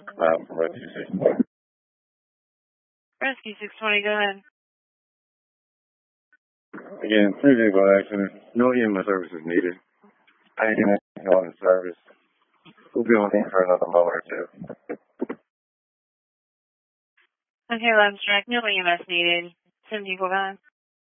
Rescue 620. Rescue 620, go ahead. Again, 3-vehicle accident. No EMS services needed. I ain't on the service. We'll be on for another moment or two. Okay, Lab Strike, no EMS needed. 10 people gone.